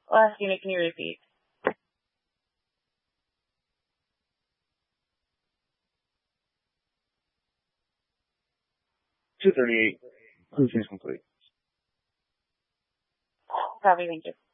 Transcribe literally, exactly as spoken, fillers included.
Last unit, can you repeat? two thirty-eight. Cruising is complete. Copy, thank you.